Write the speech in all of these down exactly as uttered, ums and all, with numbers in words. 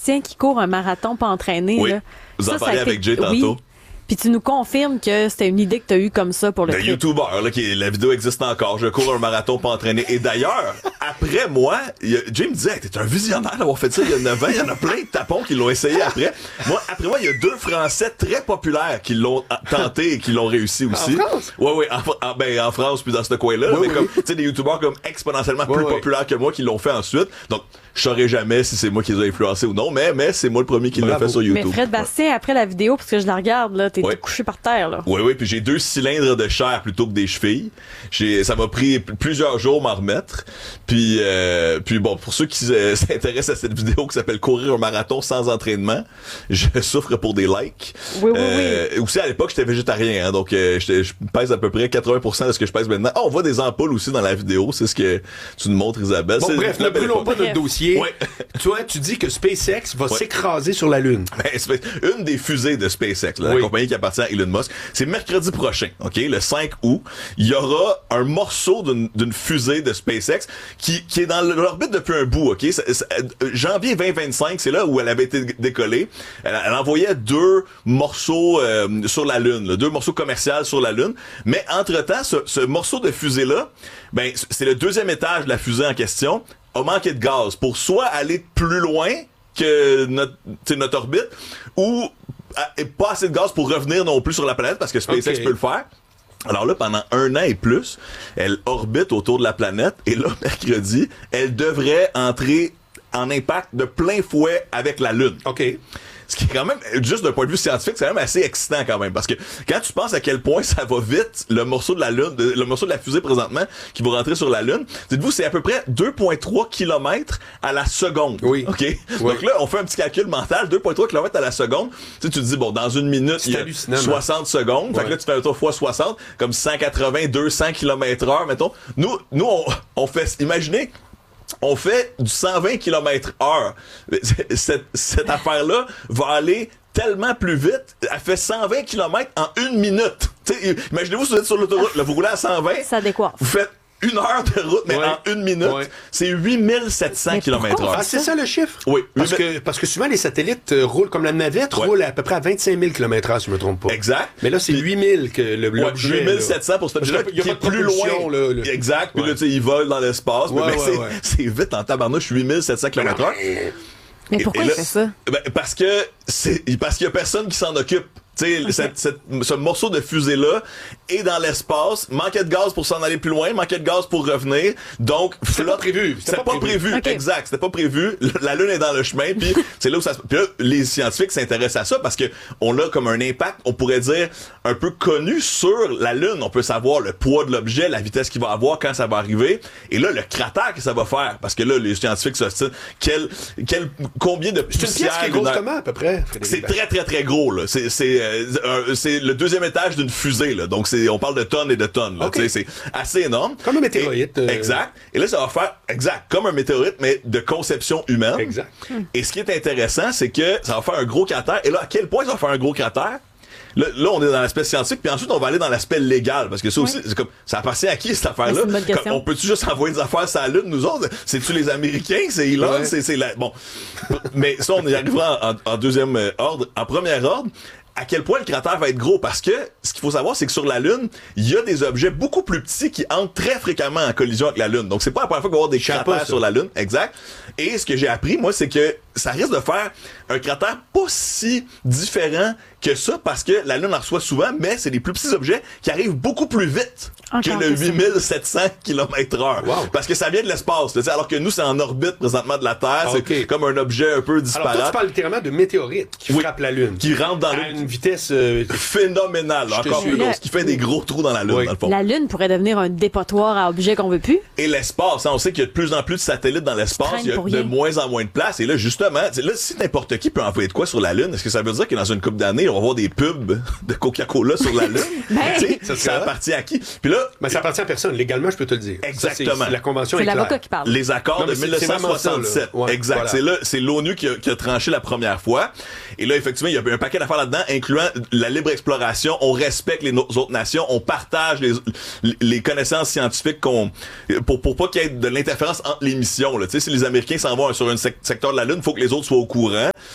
Sébastien qui court un marathon pas entraîné. Oui, là. vous en Ça, parlez ça a été- avec Jay tantôt. Oui. Puis tu nous confirmes que c'était une idée que tu as eue comme ça pour le Le trip. YouTuber, là, qui, la vidéo existe encore. Je cours un marathon pas entraîné. Et d'ailleurs, après moi, il y a- Jay me disait, hey, t'es un visionnaire d'avoir fait ça il y a neuf ans. Il y en a plein de tapons qui l'ont essayé après. Moi, après moi, il y a deux Français très populaires qui l'ont a- tenté et qui l'ont réussi aussi. En France? Ouais, ouais, en, Fr- en- ben, en France puis dans ce coin-là. là, Oui, mais oui. comme, tu sais, des YouTubers comme exponentiellement Oui, plus oui. populaires que moi qui l'ont fait ensuite. Donc, je saurais jamais si c'est moi qui les ai influencés ou non, mais, mais c'est moi le premier qui l'a Bravo. fait sur Mais YouTube. Fred Bastien, après la vidéo, parce que je la regarde, là, t'es Ouais. tout couché par terre. Là. Oui, oui, puis j'ai deux cylindres de chair plutôt que des chevilles. J'ai, ça m'a pris p- plusieurs jours m'en remettre. Puis, euh, puis bon, pour ceux qui euh, s'intéressent à cette vidéo qui s'appelle Courir un marathon sans entraînement, je souffre pour des likes. Oui, oui, Euh, aussi, à l'époque, j'étais végétarien, hein, donc euh, j'étais- je pèse à peu près quatre-vingts pour cent de ce que je pèse maintenant. Ah, on voit des ampoules aussi dans la vidéo, c'est ce que tu nous montres, Isabelle. Bon, C'est bref, la ne belle brûlons époque. pas notre Bref. dossier. Ouais. Toi, tu dis que SpaceX va Ouais. s'écraser sur la Lune. Ben, c'est une des fusées de SpaceX, là, Oui. la compagnie qui appartient à Elon Musk. C'est mercredi prochain, OK, le cinq août, il y aura un morceau d'une, d'une fusée de SpaceX qui, qui est dans l'orbite depuis un bout, OK? C'est- c'est- euh, janvier vingt vingt-cinq, c'est là où elle avait été décollée. Elle, elle envoyait deux morceaux euh, sur la Lune, là, deux morceaux commerciaux sur la Lune. Mais entre-temps, ce, ce morceau de fusée-là, ben, c'est le deuxième étage de la fusée en question, a manqué de gaz pour soit aller plus loin que notre, tu sais, notre orbite, ou à- et pas assez de gaz pour revenir non plus sur la planète, parce que SpaceX Ok. peut le faire. Alors là, pendant un an et plus, elle orbite autour de la planète, et là, mercredi, elle devrait entrer en impact de plein fouet avec la Lune. OK. Ce qui est quand même, juste d'un point de vue scientifique, c'est quand même assez excitant quand même. Parce que quand tu penses à quel point ça va vite, le morceau de la Lune, de- le morceau de la fusée présentement, qui va rentrer sur la Lune, dites-vous, c'est à peu près deux virgule trois kilomètres à la seconde. Oui. OK? Oui. Donc là, on fait un petit calcul mental, deux virgule trois kilomètres à la seconde. Tu sais, tu te dis, bon, dans une minute, C'est il y a hallucinant, soixante secondes. Fait Ouais. que là, tu fais un tour fois soixante, comme cent quatre-vingts, deux cents kilomètres heure, mettons. Nous, nous, on, on fait, imaginez, on fait du cent vingt kilomètres heure. Cette, cette affaire-là va aller tellement plus vite. Elle fait cent vingt kilomètres en une minute. T'sais, imaginez-vous si vous êtes sur l'autoroute, là, vous roulez à cent vingt, Ça décoiffe. vous faites une heure de route, mais Ouais. en une minute, Ouais. c'est huit mille sept cents Mais kilomètres pourquoi heure. Ah, c'est ça le chiffre? Oui. Parce huit que, parce que souvent, les satellites euh, roulent comme la navette, Ouais. roule à peu près à vingt-cinq mille kilomètres heure, si je me trompe pas. Exact. Mais là, c'est Puis- huit mille que le, Ouais, l'objet. huit mille sept cents pour cet objet-là, Parce qu'il y a qui est pas de plus propulsion, loin. là, le- Exact. Puis Ouais. là, tu sais, il vole dans l'espace. Ouais, mais ouais, c'est, ouais. c'est vite en tabarnouche, huit mille sept cents kilomètres heure. Mais Et- pourquoi et il là- fait ça? Ben, parce que c'est parce qu'il y a personne qui s'en occupe. Tu sais, Ok. cette- cette- ce morceau de fusée-là est dans l'espace, manquait de gaz pour s'en aller plus loin, manquait de gaz pour revenir, donc C'était pas prévu. C'était pas, prévu, Ok. exact, c'était pas prévu. La Lune est dans le chemin, puis c'est là où ça se... Puis là, les scientifiques s'intéressent à ça parce que on a comme un impact, on pourrait dire, un peu connu sur la Lune. On peut savoir le poids de l'objet, la vitesse qu'il va avoir, quand ça va arriver, et là, le cratère que ça va faire, parce que là, les scientifiques se disent, quel, quel, combien de C'est une pièce poussière... qui est grosse lunaire- comment, à peu près? Frédéric? c'est très très très gros là. C'est c'est euh, un- c'est le deuxième étage d'une fusée là. Donc c'est on parle de tonnes et de tonnes là. Ok. Tu sais, c'est assez énorme. Comme un météorite, Et- euh. Exact. Et là ça va faire exact comme un météorite mais de conception humaine. Exact. Et ce qui est intéressant c'est que ça va faire un gros cratère. Et là à quel point ça va faire un gros cratère? Là, là, on est dans l'aspect scientifique, puis ensuite, on va aller dans l'aspect légal, parce que ça aussi, Ouais. c'est comme, ça appartient à qui, cette affaire-là? Mais c'est une bonne question. Comme, on peut-tu juste envoyer des affaires sur la Lune, nous autres? C'est-tu les Américains? C'est Elon? Ouais. C'est, c'est la, bon. Mais ça, on y arrivera en, en- en deuxième euh, ordre. En premier ordre, à quel point le cratère va être gros, parce que ce qu'il faut savoir, c'est que sur la Lune, il y a des objets beaucoup plus petits qui entrent très fréquemment en collision avec la Lune. Donc, c'est pas la première fois qu'on va avoir des savais cratères pas ça. sur la Lune. Exact. Et ce que j'ai appris, moi, c'est que ça risque de faire un cratère pas si différent que ça, parce que la Lune en reçoit souvent, mais c'est des plus petits objets qui arrivent beaucoup plus vite Encore que le que ça. huit mille sept cents kilomètres heure. Wow. Parce que ça vient de l'espace. là, tu sais, alors que nous, c'est en orbite présentement de la Terre. Ah, c'est ok. comme un objet un peu Alors, disparate. toi, tu parles littéralement de météorites qui Oui. frappent la Lune. Qui rentre dans à le... une vitesse... euh, phénoménal, là, Je te encore suis. plus gros, Là- ce qui fait des gros trous dans la Lune, Oui. dans le fond. La Lune pourrait devenir un dépotoir à objets qu'on veut plus. Et l'espace, hein, on sait qu'il y a de plus en plus de satellites dans l'espace, Traîne il y a pour de rien. moins en moins de place, et là, justement, tu sais, là, si n'importe qui peut envoyer de quoi sur la Lune, est-ce que ça veut dire que dans une couple d'années, on va voir des pubs de Coca-Cola sur la Lune? Ben, Tu sais, ça ça, serait- appartient à qui? Puis là, Mais ça appartient à personne. Légalement, je peux te le dire. Ça, Exactement. c'est- la convention c'est est claire. l'avocat qui parle. les accords Non, mais de c'est- mille neuf c'est cent vraiment ça, soixante-sept. là. Ouais, exact. voilà. C'est là, c'est l'ONU qui a, qui a tranché la première fois. Et là, effectivement, il y a un paquet d'affaires là-dedans, incluant la libre exploration. On respecte les no- autres nations. On partage les, les connaissances scientifiques qu'on, pour, pour pas qu'il y ait de l'interférence entre les missions, là. Tu sais, si les Américains s'en vont sur un sec- secteur de la Lune, il faut que les autres soient au courant.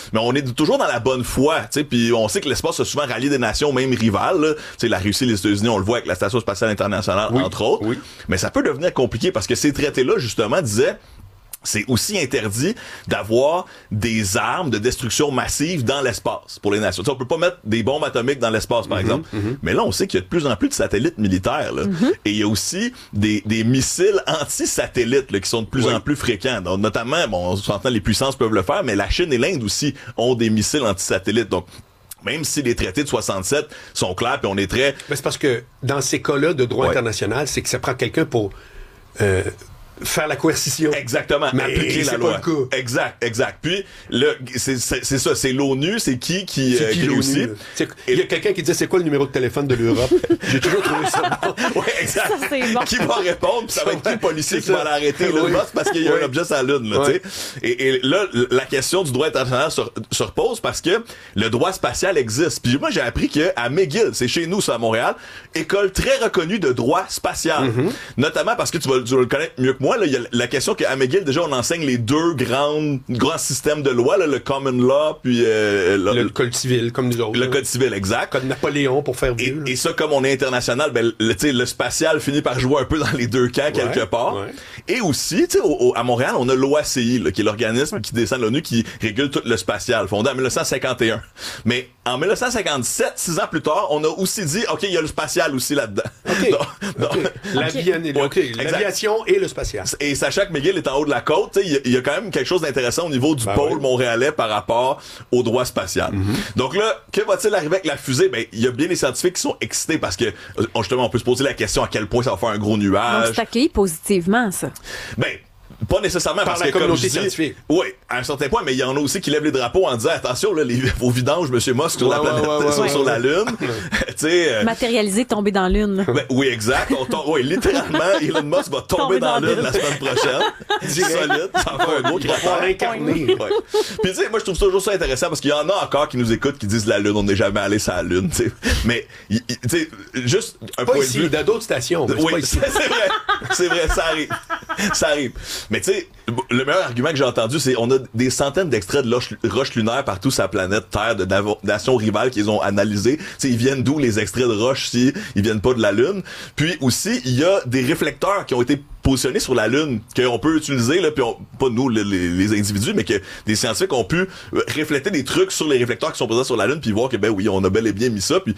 mais on est toujours dans la bonne foi, tu sais, puis on sait que l'espace a souvent rallié des nations, même rivales, là. Tu sais, la Russie, les États-Unis, on le voit avec la Station spatiale internationale, oui, entre autres. Oui. Mais ça peut devenir compliqué parce que ces traités-là, justement, disaient c'est aussi interdit d'avoir des armes de destruction massive dans l'espace pour les nations. T'sais, on peut pas mettre des bombes atomiques dans l'espace, par mm-hmm, exemple. Mm-hmm. Mais là, on sait qu'il y a de plus en plus de satellites militaires. Là. Mm-hmm. Et il y a aussi des, des missiles anti-satellites là, qui sont de plus oui. en plus fréquents. Donc, notamment, bon, on s'entend, les puissances peuvent le faire, mais la Chine et l'Inde aussi ont des missiles anti-satellites. Donc, même si les traités de soixante-sept sont clairs, puis on est très... Mais c'est parce que dans ces cas-là de droit ouais. international, c'est que ça prend quelqu'un pour... Euh, faire la coercition. Exactement. Mais appliquer la loi. Pas le cas. Exact, exact. Puis, là, c'est, c'est, c'est ça, c'est l'ONU, c'est qui qui, c'est euh, qui, qui l'ONU, aussi. Il y a quelqu'un qui disait, c'est quoi le numéro de téléphone de l'Europe? J'ai toujours trouvé ça bon. Ouais, exact. Ça, c'est bon. Qui va répondre, puis ça va être qui le policier qui ça. va l'arrêter, oui. là, parce qu'il y a oui. un objet sur la Lune, là, oui. tu sais. Et, et là, la question du droit international se, se repose parce que le droit spatial existe. Puis moi, j'ai appris qu'à McGill, c'est chez nous, ça, à Montréal, école très reconnue de droit spatial. Mm-hmm. Notamment parce que tu vas, tu vas le connaître mieux que moi, là, il y a la question qu'à McGill, déjà, on enseigne les deux grands, grands systèmes de loi, là, le common law, puis... Euh, le, le code civil, comme nous autres. Le là. Code civil, exact. Code Napoléon, pour faire vieux. Et, et ça, comme on est international, ben, le, le spatial finit par jouer un peu dans les deux camps, quelque ouais, part. Ouais. Et aussi, tu sais, à Montréal, on a l'O A C I, là, qui est l'organisme qui descend de l'ONU, qui régule tout le spatial, fondé en dix-neuf cent cinquante et un. Mais en dix-neuf cent cinquante-sept, six ans plus tard, on a aussi dit, OK, il y a le spatial aussi là-dedans. OK. donc, okay. donc, L'aviation, okay. L'aviation et le spatial. Et sachant que McGill est en haut de la côte, il y, y a quand même quelque chose d'intéressant au niveau du ben pôle oui. montréalais par rapport au droit spatial. Mm-hmm. Donc là, que va-t-il arriver avec la fusée? Ben, il y a bien des scientifiques qui sont excités parce que, justement, on peut se poser la question à quel point ça va faire un gros nuage. Donc, c'est accueilli positivement, ça. Ben, pas nécessairement par parce la que comme je dis, scientifique. Oui, à un certain point, mais il y en a aussi qui lèvent les drapeaux en disant attention là, les, vos vidanges, Monsieur Musk sur ouais, la planète, ouais, ouais, sur, ouais, sur ouais. la Lune. tu sais, euh, matérialisé, tomber dans la Lune. Ben, oui, exact. On tombe, oui, littéralement, Elon Musk va tomber, tomber dans, dans la Lune la semaine prochaine. Solide, ça va faire un gros cratère. incarné. Ouais. Puis tu sais, moi je trouve toujours ça intéressant parce qu'il y en a encore qui nous écoutent qui disent la Lune, on n'est jamais allé sur la Lune. T'sais. Mais tu sais, juste un pas point ici, de vue. Dans d'autres stations. Oui, pas ici. c'est, c'est vrai, c'est vrai, ça arrive, ça arrive. Mais tu sais, le meilleur argument que j'ai entendu, c'est on a des centaines d'extraits de roches, roches lunaires partout sur la planète Terre, de nations rivales qu'ils ont analysées. Tu sais, ils viennent d'où les extraits de roches si ils viennent pas de la Lune. Puis aussi, il y a des réflecteurs qui ont été positionnés sur la Lune qu'on peut utiliser là, puis on, pas nous les, les individus, mais que des scientifiques ont pu refléter des trucs sur les réflecteurs qui sont présents sur la Lune, puis voir que ben oui, on a bel et bien mis ça. Puis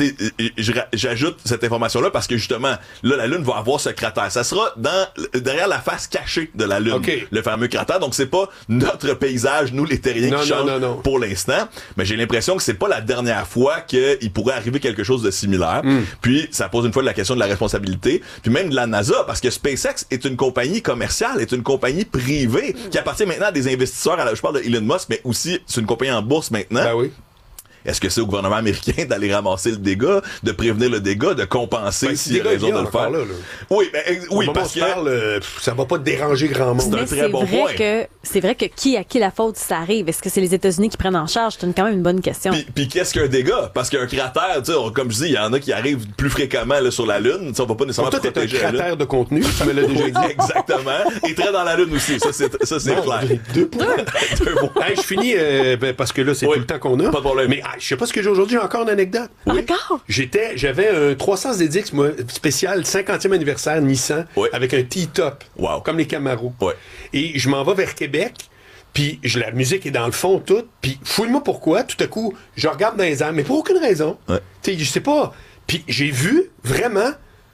j'ajoute cette information là parce que justement là, la Lune va avoir ce cratère. Ça sera dans derrière la face cachée de la Lune, okay. le fameux cratère. Donc c'est pas notre paysage, nous les terriens, non, qui non, changent non, non. pour l'instant. Mais j'ai l'impression que c'est pas la dernière fois qu'il pourrait arriver quelque chose de similaire. Mm. Puis ça pose une fois la question de la responsabilité, puis même de la NASA, parce que SpaceX est une compagnie commerciale, est une compagnie privée qui appartient maintenant à des investisseurs. À la, je parle de Elon Musk, mais aussi c'est une compagnie en bourse maintenant. Ben oui. Est-ce que c'est au gouvernement américain d'aller ramasser le dégât, de prévenir le dégât, de compenser ben, s'il y a raison de le faire? Là, là. Oui, ben, ex- oui, parce que parle, euh, ça va pas déranger grand monde. C'est un Mais très c'est bon vrai point. Que, c'est vrai que qui à qui la faute si ça arrive? Est-ce que c'est les États-Unis qui prennent en charge? C'est une, quand même une bonne question. Puis, puis qu'est-ce qu'un dégât? Parce qu'un cratère, tu sais, on- comme je dis, il y en a qui arrivent plus fréquemment là, sur la Lune. Tu sais, on va pas nécessairement Toi, t'es un protéger la Lune. cratère de contenu, tu me l'as déjà dit. Exactement. Et très dans la Lune aussi. Ça, c'est, ça, c'est Non, clair. Deux points. Deux points. Hey, je finis euh, ben, parce que là, c'est Oui. tout le temps qu'on a. Pas de problème. Mais ah, je sais pas ce que j'ai aujourd'hui. J'ai encore une anecdote. Encore? J'étais, j'avais un trois cents D X, moi, spécial cinquantième anniversaire Nissan, Oui. avec un T-top, Wow. comme les Camaro. Oui. Et je m'en vais vers Québec, puis je- la musique est dans le fond, toute, puis fouille-moi pourquoi, tout à coup, je regarde dans les airs, mais pour aucune raison. Ouais. Tu sais, je sais pas. Puis j'ai vu, vraiment,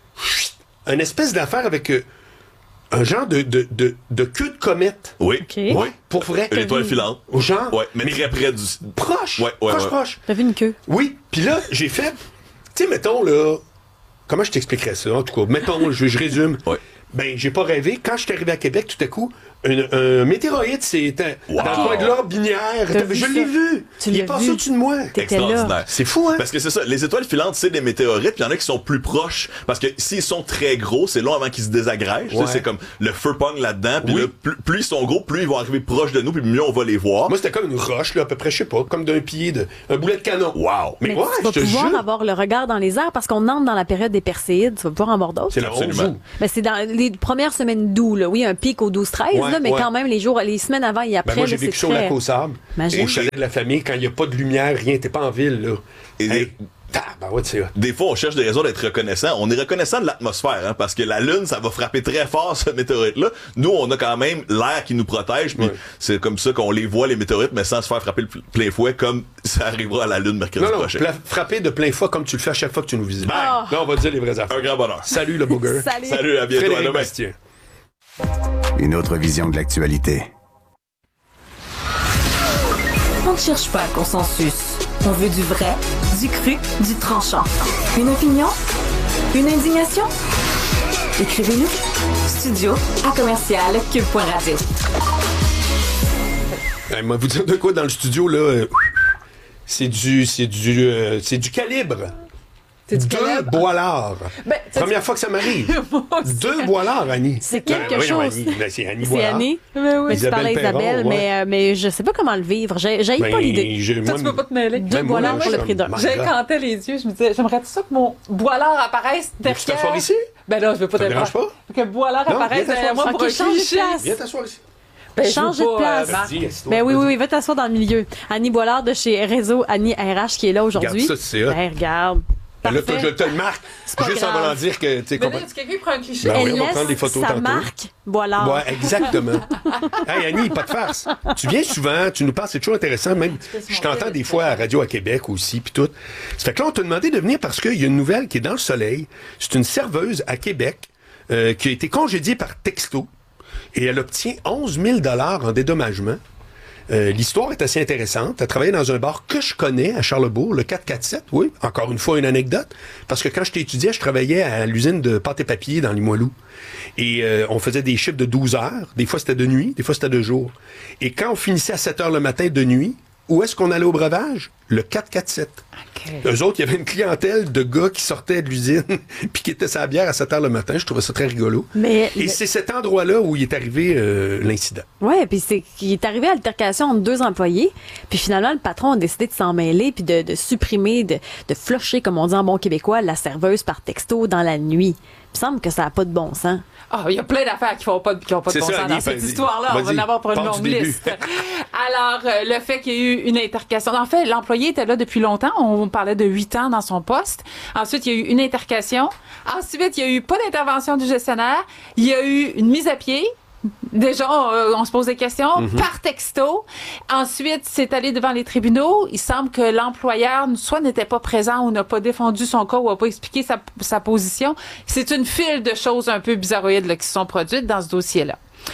une espèce d'affaire avec euh, un genre de, de, de, de queue de comète. Oui. OK. Oui. Pour vrai. Une étoile filante. Genre, Ouais. Mais très près du. proche, Ouais, ouais, proche, ouais. proche. T'as vu une queue? Oui, puis là, j'ai fait, tu sais, mettons, là, comment je t'expliquerais ça, en tout cas, mettons, je, je résume. Ouais. Ben, j'ai pas rêvé. Quand je suis arrivé à Québec, tout à coup, un, un météorite, c'était Wow. dans le coin de l'or binière. T'as vu Je ça? l'ai vu. Tu Il est l'as passé vu? au-dessus de moi. T'étais là. Extraordinaire. C'est fou, hein? Parce que c'est ça, les étoiles filantes, c'est des météorites, puis il y en a qui sont plus proches, parce que s'ils sont très gros, c'est long avant qu'ils se désagrègent. Tu sais, Ouais. c'est comme le feu pogne là-dedans, puis Oui. là, plus, plus ils sont gros, plus ils vont arriver proches de nous, puis mieux on va les voir. Moi, c'était comme une roche, là, à peu près, je sais pas, comme d'un pied de. Un boulet de canon. Wow! Mais, Mais ouais, tu vas je te pouvoir jure. avoir le regard dans les airs parce qu'on entre dans la période des Perséides. Tu vas pouvoir en voir d'autres. C'est le Absolument. onze août. Ben, c'est dans les premières semaines d'août, là. Oui, un pic au douze treize, Ouais. là, mais ouais. quand même, les jours, les semaines avant et après, Ben moi, j'ai là, vécu c'est ça au très... lac aux sables, Imagine. au chalet de la famille, quand il n'y a pas de lumière, rien, t'es pas en ville, là. Et Hey, des- tabarouette, c'est hot. Des fois, on cherche des raisons d'être reconnaissant. On est reconnaissant de l'atmosphère, hein, parce que la Lune, ça va frapper très fort, ce météorite-là. Nous, on a quand même l'air qui nous protège, puis Ouais. c'est comme ça qu'on les voit, les météorites, mais sans se faire frapper le pl- plein fouet, comme ça arrivera à la Lune mercredi Non, non, prochain. pla- frapper de plein fois comme tu le fais à chaque fois que tu nous visites. Bang! Là, on va dire les vraies affaires. Un grand bonheur. Salut, le beau gars. Salut. Salut, à bientôt, à Frédéric demain. Bastien. Une autre vision de l'actualité. On ne cherche pas le consensus. On veut du vrai, du cru, du tranchant. Une opinion? Une indignation? Écrivez-nous. Studio à commercial cube point radio. Hey, moi, vous dire de quoi dans le studio, là, euh, c'est du, c'est du, euh, c'est du calibre. C'est du Deux calibre. boilards. Ben, ça- Première fois que ça m'arrive. Moi aussi. Deux boilards, Annie. C'est quelque Ben, voyons, chose. Annie. Ben, c'est Annie C'est Boilard. Annie. Ben oui. Mais tu Isabelle parlais Perron, Isabelle, ouais. mais, euh, mais je sais pas comment le vivre. J'ai j'ai Ben, pas l'idée. je- Toi, moi, tu peux pas te mêler. Deux même moi, boillards là, pour je le suis prix d'un. comme, J'incantais les yeux. Je me disais, j'aimerais ça que mon boilard apparaisse derrière. Veux-tu t'asseoir ici? Ben non, je veux pas Ça te t'être- dérange Que boilard Non, apparaisse viens derrière t'asseoir moi ici. pour un Ok, change de cliché. place. Viens t'asseoir ici. Ben, je Change veux de pas, place. euh, Marc. Vas-y, assis-toi, Ben oui, oui, vas-y. oui, va t'asseoir dans le milieu. Annie Boilard de chez Réseau Annie R H qui est là aujourd'hui. Regarde ça, c'est hot. Ben, regarde. Ben là, toi, Parfait. je te le marque. pas Juste en grave. voulant dire que, tu sais, Mais qu'on- là, est-ce que quelqu'un prend un cliché? Ben oui, Elle on va prendre des laisse photos sa tantôt. marque Boilard. Ouais, exactement. Hey, Annie, pas de farce. Tu viens souvent, tu nous parles, c'est toujours intéressant. Même, je t'entends des fois à Radio à Québec aussi, puis tout. Ça fait que là, on t'a demandé de venir parce qu'il y a une nouvelle qui est dans le soleil. C'est une serveuse à Québec euh, qui a été congédiée par texto et elle obtient onze mille dollars en dédommagement. Euh, l'histoire est assez intéressante. Elle travaillait dans un bar que je connais à Charlebourg, le quatre cent quarante-sept, oui. Encore une fois, une anecdote. Parce que quand j'étais étudiant, je travaillais à l'usine de pâte et papier dans Limoilou. Et euh, on faisait des chiffres de douze heures. Des fois, c'était de nuit, des fois, c'était de jour. Et quand on finissait à sept heures le matin de nuit, où est-ce qu'on allait au breuvage? Le quatre cent quarante-sept. OK. Eux autres, il y avait une clientèle de gars qui sortaient de l'usine puis qui étaient sa bière à sept heures le matin. Je trouvais ça très rigolo. Mais Et le- c'est cet endroit-là où il est arrivé euh, l'incident. Ouais, puis c'est qu'il est arrivé à l'altercation entre deux employés, puis finalement le patron a décidé de s'en mêler puis de, de supprimer, de, de flusher, comme on dit en bon québécois, la serveuse par texto dans la nuit. Il me semble que ça n'a pas de bon sens. Ah, il y a plein d'affaires qui n'ont pas, de- qui ont pas de C'est bon ça, sens Annie, dans cette vas-y. histoire-là. On va Vas-y, en avoir pour une pars du longue début. liste. Alors, euh, le fait qu'il y ait eu une intercation. En fait, l'employé était là depuis longtemps. On parlait de huit ans dans son poste. Ensuite, il y a eu une intercation. Ensuite, il y a eu pas d'intervention du gestionnaire. Il y a eu une mise à pied. Déjà, euh, on se pose des questions par texto. Ensuite, c'est allé devant les tribunaux. Il semble que l'employeur soit n'était pas présent ou n'a pas défendu son cas ou n'a pas expliqué sa, sa position. C'est une file de choses un peu bizarroïdes là, qui se sont produites dans ce dossier-là.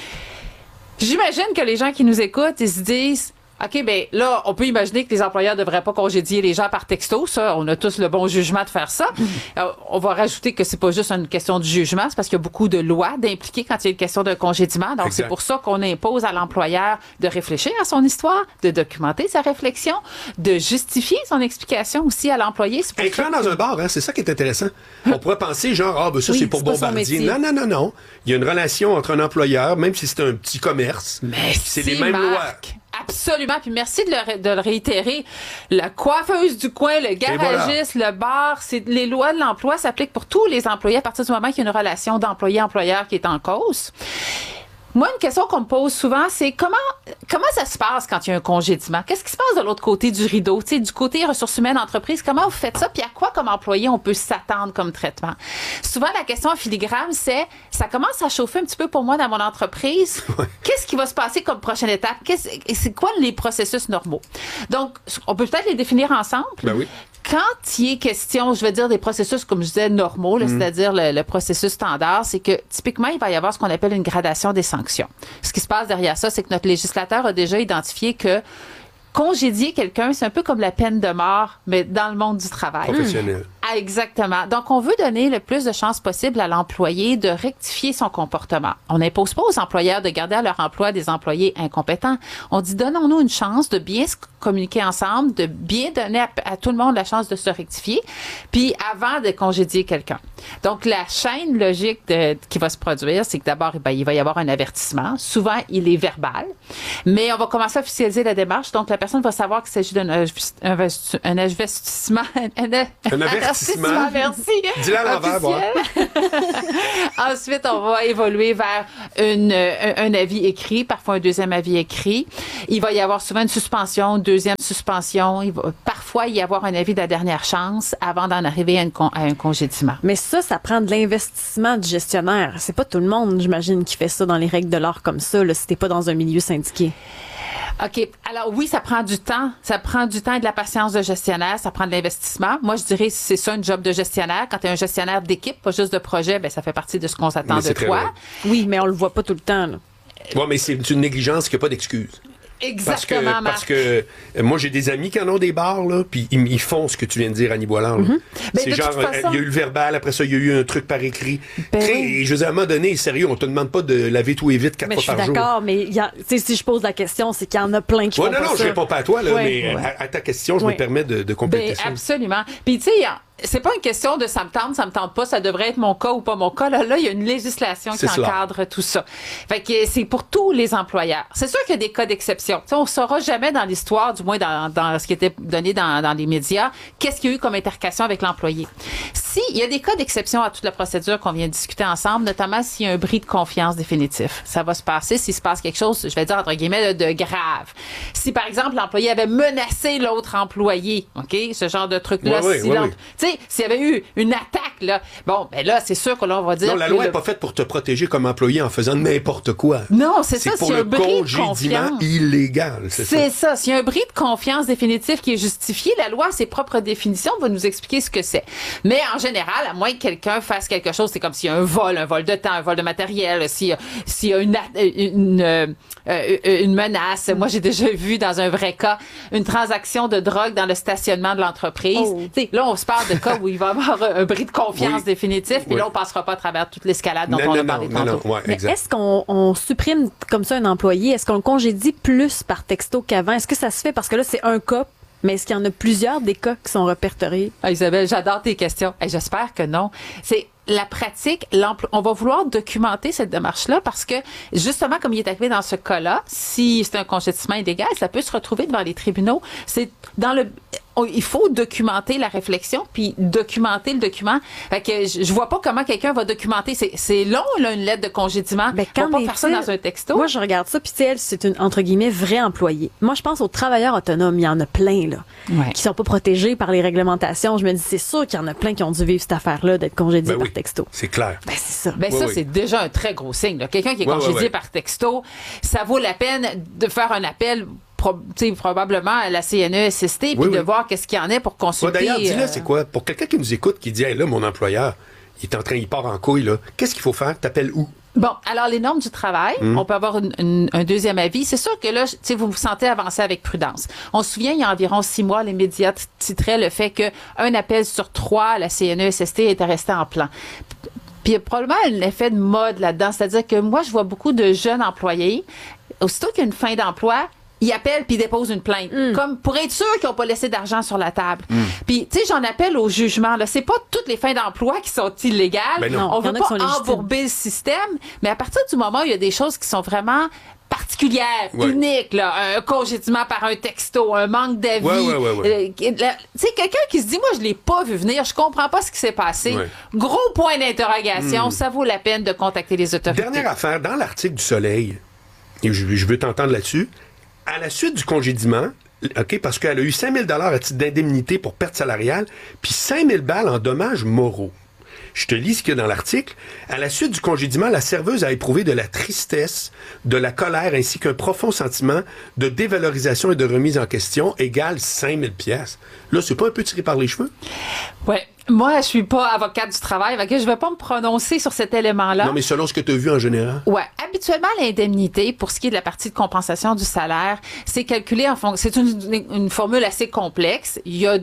J'imagine que les gens qui nous écoutent, ils se disent... OK, ben là, on peut imaginer que les employeurs devraient pas congédier les gens par texto. Ça, on a tous le bon jugement de faire ça. Euh, on va rajouter que c'est pas juste une question de jugement, c'est parce qu'il y a beaucoup de lois d'impliquer quand il y a une question de congédiement. Donc, Exact. c'est pour ça qu'on impose à l'employeur de réfléchir à son histoire, de documenter sa réflexion, de justifier son explication aussi à l'employé. C'est pour Incluant ça que- dans un bar, hein, c'est ça qui est intéressant. On pourrait penser genre, ah, ben ça, Oui, c'est pour c'est pas son Bombardier. métier. Non, non, non, non. Il y a une relation entre un employeur, même si c'est un petit commerce. Mais c'est si, les mêmes Marc. Absolument. Puis merci de le, ré- de le réitérer. La coiffeuse du coin, le garagiste, le bar, c'est les lois de l'emploi s'appliquent pour tous les employés à partir du moment qu'il y a une relation d'employé-employeur qui est en cause. Moi, une question qu'on me pose souvent, c'est comment comment ça se passe quand il y a un congédiement? Qu'est-ce qui se passe de l'autre côté du rideau? Tu sais, du côté ressources humaines, entreprise, comment vous faites ça? Puis à quoi, comme employé, on peut s'attendre comme traitement? Souvent, la question en filigrane, c'est ça commence à chauffer un petit peu pour moi dans mon entreprise. Qu'est-ce qui va se passer comme prochaine étape? Qu'est-ce, c'est quoi les processus normaux? Donc, on peut peut-être les définir ensemble. Ben oui. Quand il est question, je veux dire, des processus, comme je disais, normaux, là, c'est-à-dire le, le processus standard, c'est que typiquement, il va y avoir ce qu'on appelle une gradation des sanctions. Ce qui se passe derrière ça, c'est que notre législateur a déjà identifié que congédier quelqu'un, c'est un peu comme la peine de mort, mais dans le monde du travail. Professionnel. Ah, exactement. Donc, on veut donner le plus de chances possible à l'employé de rectifier son comportement. On n'impose pas aux employeurs de garder à leur emploi des employés incompétents. On dit, donnons-nous une chance de bien se communiquer ensemble, de bien donner à, à tout le monde la chance de se rectifier, puis avant de congédier quelqu'un. Donc, la chaîne logique de, qui va se produire, c'est que d'abord, ben, il va y avoir un avertissement. Souvent, il est verbal. Mais on va commencer à officialiser la démarche. Donc, la personne va savoir qu'il s'agit d'un un investissement. Un, un avertissement. Merci. Dis-le à l'envers, moi. Ensuite, on va évoluer vers une, un, un avis écrit, parfois un deuxième avis écrit. Il va y avoir souvent une suspension, une deuxième suspension. Il va parfois y avoir un avis de la dernière chance avant d'en arriver à, une con, à un congédiement. Mais ça, ça prend de l'investissement du gestionnaire. C'est pas tout le monde, j'imagine, qui fait ça dans les règles de l'art comme ça, là, si t'es pas dans un milieu syndiqué. OK. Alors oui, ça prend du temps. Ça prend du temps et de la patience de gestionnaire. Ça prend de l'investissement. Moi, je dirais c'est ça, un job de gestionnaire. Quand tu es un gestionnaire d'équipe, pas juste de projet, ben ça fait partie de ce qu'on s'attend de toi. Vrai. Oui, mais on le voit pas tout le temps. Là. Oui, mais c'est une négligence qui n'a pas d'excuse. Exactement, Parce que, parce que moi, j'ai des amis qui en ont des bars, là, puis ils, ils font ce que tu viens de dire, Annie Boiland. Mm-hmm. C'est genre, façon... il y a eu le verbal, après ça, il y a eu un truc par écrit. Ben Cré, oui. Et je veux dire, à un moment donné, sérieux, on te demande pas de laver tout et vite quatre mais fois par jour. Je suis d'accord, mais y a, si je pose la question, c'est qu'il y en a plein qui ouais, font non, pas non, ça. je réponds pas à toi, là, ouais, mais ouais. À, à ta question, je ouais. me permets de, de compléter ben, ça. Absolument. Puis, tu sais, c'est pas une question de ça me tente, ça me tente pas, ça devrait être mon cas ou pas mon cas. Là, là, il y a une législation qui cela. encadre tout ça. Fait que c'est pour tous les employeurs. C'est sûr qu'il y a des cas d'exception. Tu sais, on saura jamais dans l'histoire, du moins dans, dans ce qui était donné dans, dans les médias, qu'est-ce qu'il y a eu comme intercation avec l'employé. Si, il y a des cas d'exception à toute la procédure qu'on vient de discuter ensemble, notamment s'il y a un bris de confiance définitif. Ça va se passer s'il se passe quelque chose, je vais dire entre guillemets, de grave. Si, par exemple, l'employé avait menacé l'autre employé, OK? Ce genre de truc-là. Oui, si oui, oui, tu sais, s'il y avait eu une attaque, là, bon, ben là, c'est sûr que l'on va dire... Non, la loi n'est le... pas faite pour te protéger comme employé en faisant n'importe quoi. Non, c'est, c'est ça, pour s'il y a un bris de congédiement illégal, c'est, c'est ça. ça. S'il y a un bris de confiance définitif qui est justifié, la loi, ses propres définitions, va nous expliquer ce que c'est. Mais en général, à moins que quelqu'un fasse quelque chose, c'est comme s'il y a un vol, un vol de temps, un vol de matériel, s'il y a, s'il y a une, une, une, euh, une menace. Moi, j'ai déjà vu, dans un vrai cas, une transaction de drogue dans le stationnement de l'entreprise. Oh. T'sais, là, on se parle de cas où il va y avoir un bris de confiance oui. définitif, puis oui. là, on passera pas à travers toute l'escalade dont non, on non, a parlé non, tantôt. Non, ouais, Mais est-ce qu'on on supprime comme ça un employé? Est-ce qu'on le congédie plus par texto qu'avant? Est-ce que ça se fait? Parce que là, c'est un cas, mais est-ce qu'il y en a plusieurs des cas qui sont répertoriés? Ah, Isabelle, j'adore tes questions. Hey, j'espère que non. C'est la pratique, on va vouloir documenter cette démarche-là parce que, justement, comme il est arrivé dans ce cas-là, si c'est un congédiement illégal, ça peut se retrouver devant les tribunaux. C'est dans le... Il faut documenter la réflexion puis documenter le document. Fait que je, je vois pas comment quelqu'un va documenter. C'est, c'est long, là, une lettre de congédiement. Ben, quand on va pas faire ça dans un texto. Moi, je regarde ça puis tu sais, elle, c'est une, entre guillemets, vraie employée. Moi, je pense aux travailleurs autonomes. Il y en a plein, là, ouais. qui sont pas protégés par les réglementations. Je me dis, c'est sûr qu'il y en a plein qui ont dû vivre cette affaire-là d'être congédiés ben par oui, texto. C'est clair. Ben, c'est ça. Ben, oui, ça, oui. c'est déjà un très gros signe, là. Quelqu'un qui est oui, congédié oui, oui. par texto, ça vaut la peine de faire un appel Pro, probablement à la C N E S S T puis oui, de oui. voir qu'est-ce qu'il y en a pour consulter. Ouais, d'ailleurs, dis-le, euh... c'est quoi? Pour quelqu'un qui nous écoute, qui dit, hey, là, mon employeur, il est en train, il part en couille, là. Qu'est-ce qu'il faut faire? T'appelles où? Bon, alors les normes du travail, mmh. on peut avoir une, une, un deuxième avis. C'est sûr que là, tu sais, vous vous sentez avancer avec prudence. On se souvient, il y a environ six mois, les médias titraient le fait qu'un appel sur trois à la C N E S S T était resté en plan. Puis il y a probablement un effet de mode là-dedans. C'est-à-dire que moi, je vois beaucoup de jeunes employés, aussitôt qu'il y a une fin d'emploi, ils appellent puis déposent une plainte. Mm. Comme pour être sûr qu'ils n'ont pas laissé d'argent sur la table. Mm. Puis, tu sais, j'en appelle au jugement. Là, c'est pas toutes les fins d'emploi qui sont illégales. Ben non. On veut pas embourber le système. Mais à partir du moment où il y a des choses qui sont vraiment particulières, ouais. uniques, là, un congédiement par un texto, un manque d'avis. Ouais, ouais, ouais, ouais. Euh, tu sais, quelqu'un qui se dit, moi, je l'ai pas vu venir, je comprends pas ce qui s'est passé. Ouais. Gros point d'interrogation. Mm. Ça vaut la peine de contacter les autorités. Dernière affaire, dans l'article du Soleil, et je, je veux t'entendre là-dessus, à la suite du congédiement, OK, parce qu'elle a eu cinq mille dollars à titre d'indemnité pour perte salariale, puis cinq mille balles en dommages moraux. Je te lis ce qu'il y a dans l'article. À la suite du congédiement, la serveuse a éprouvé de la tristesse, de la colère, ainsi qu'un profond sentiment de dévalorisation et de remise en question égale cinq mille piastres. Là, c'est pas un peu tiré par les cheveux? Ouais. Moi, je suis pas avocate du travail, donc je vais pas me prononcer sur cet élément-là. Non, mais selon ce que tu as vu en général. Ouais. Habituellement, l'indemnité, pour ce qui est de la partie de compensation du salaire, c'est calculé en fonction. C'est une, une formule assez complexe. Il y a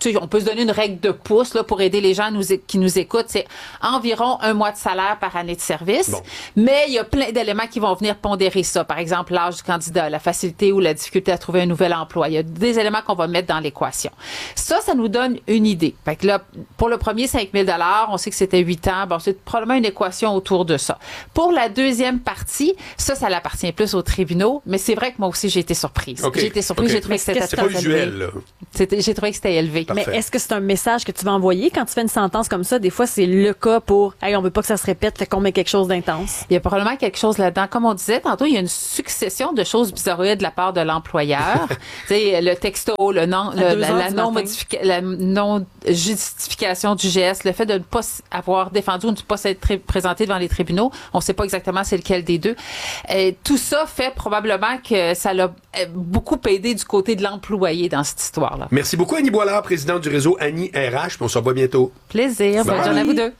tu sais, on peut se donner une règle de pouce là, pour aider les gens nous, qui nous écoutent. C'est environ un mois de salaire par année de service. Bon. Mais il y a plein d'éléments qui vont venir pondérer ça. Par exemple, l'âge du candidat, la facilité ou la difficulté à trouver un nouvel emploi. Il y a des éléments qu'on va mettre dans l'équation. Ça, ça nous donne une idée. Fait que là, pour le premier cinq mille dollars, on sait que c'était huit ans. Bon, c'est probablement une équation autour de ça. Pour la deuxième partie, ça, ça l'appartient plus aux tribunaux, mais c'est vrai que moi aussi, j'ai été surprise. Okay. J'ai été surprise, okay. j'ai trouvé que c'était c'est pas usuel, là. C'était, j'ai trouvé que c'était élevé. Parfait. Mais est-ce que c'est un message que tu vas envoyer quand tu fais une sentence comme ça? Des fois, c'est le cas pour, hey, on veut pas que ça se répète, fait qu'on met quelque chose d'intense. Il y a probablement quelque chose là-dedans. Comme on disait tantôt, il y a une succession de choses bizarroïdes de la part de l'employeur. Tu sais, le texto, le non, le, la, la non modifica- la non justification du geste, le fait de ne pas avoir défendu ou de ne pas s'être présenté devant les tribunaux. On sait pas exactement c'est lequel des deux. Et tout ça fait probablement que ça l'a beaucoup aidé du côté de l'employé dans cette histoire-là. Merci beaucoup, Annie Boilard, présidente du réseau Annie R H. Puis on se revoit bientôt. Plaisir. Bonne journée à vous deux.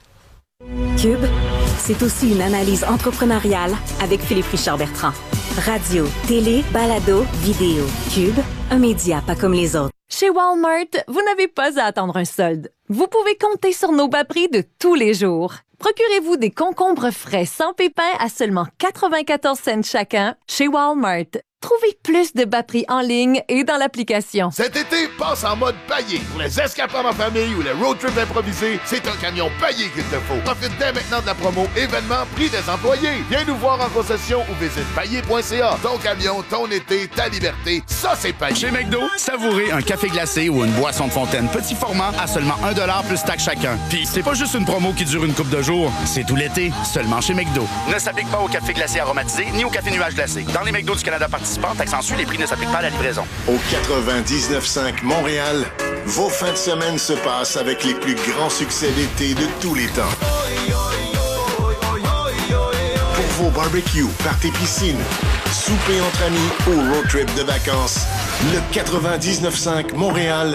Cube, c'est aussi une analyse entrepreneuriale avec Philippe Richard-Bertrand. Radio, télé, balado, vidéo. Cube, un média pas comme les autres. Chez Walmart, vous n'avez pas à attendre un solde. Vous pouvez compter sur nos bas prix de tous les jours. Procurez-vous des concombres frais sans pépins à seulement quatre-vingt-quatorze cents chacun chez Walmart. Trouvez plus de bas prix en ligne et dans l'application. Cet été, passe en mode paillé. Pour les escapades en famille ou les road trips improvisés, c'est un camion paillé qu'il te faut. Profite dès maintenant de la promo événement prix des employés. Viens nous voir en concession ou visite paillé point c a. Ton camion, ton été, ta liberté, ça c'est paillé. Chez McDo, savourez un café glacé ou une boisson de fontaine petit format à seulement un dollar plus taxe chacun. Puis c'est pas juste une promo qui dure une couple de jours, c'est tout l'été, seulement chez McDo. Ne s'applique pas au café glacé aromatisé ni au café nuage glacé. Dans les McDo du Canada participants, taxes les prix ne s'appliquent pas à la livraison. Au quatre-vingt-dix-neuf cinq Montréal, vos fins de semaine se passent avec les plus grands succès d'été de tous les temps. Pour vos barbecues, parties piscines, souper entre amis ou road trip de vacances, le quatre-vingt-dix-neuf cinq Montréal